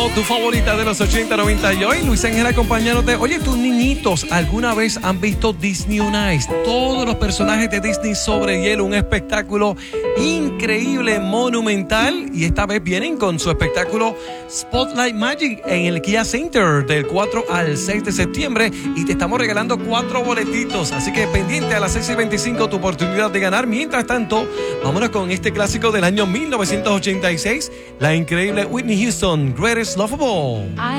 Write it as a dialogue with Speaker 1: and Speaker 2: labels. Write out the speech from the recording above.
Speaker 1: Tu favorita de los 80, 90 y hoy, Luis Ángel acompañándote. Oye, tus niñitos, ¿alguna vez han visto Disney on Ice? Todos los personajes de Disney sobre hielo, un espectáculo increíble, monumental. Y esta vez vienen con su espectáculo Spotlight Magic en el Kia Center del 4 al 6 de septiembre. Y te estamos regalando 4 boletitos. Así que pendiente a las 6:25 tu oportunidad de ganar. Mientras tanto, vámonos con este clásico del año 1986, la increíble Whitney Houston, Greatest Love of All.